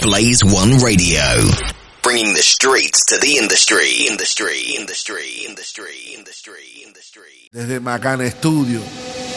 Blaze One Radio. Bringing the streets to the industry. Desde Macana Studio.